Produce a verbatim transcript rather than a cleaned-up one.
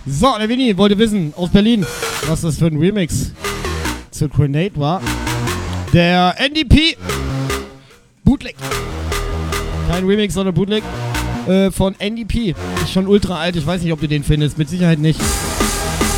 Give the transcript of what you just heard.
So, der Winnie wollte wissen, aus Berlin, was das für ein Remix zu Grenade war. Der N D P Bootleg. Kein Remix, sondern Bootleg äh, von N D P. Ist schon ultra alt, ich weiß nicht, ob du den findest, mit Sicherheit nicht.